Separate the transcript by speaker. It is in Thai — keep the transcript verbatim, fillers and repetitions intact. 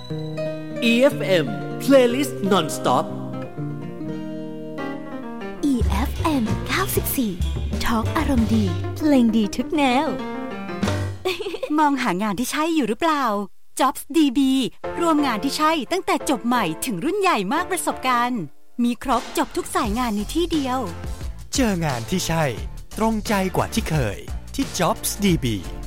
Speaker 1: อี เอฟ เอ็ม Playlist Non-Stop
Speaker 2: อี เอฟ เอ็ม เก้าสิบสี่ Talk อารมณ์ดีเพลงดีทุกแนว
Speaker 3: มองหางานที่ใช่อยู่หรือเปล่า Jobs ดี บี รวมงานที่ใช่ตั้งแต่จบใหม่ถึงรุ่นใหญ่มากประสบการณ์มีครบจบทุกสายงานในที่เดียว
Speaker 4: เจองานที่ใช่ตรงใจกว่าที่เคยที่ Jobs ดี บี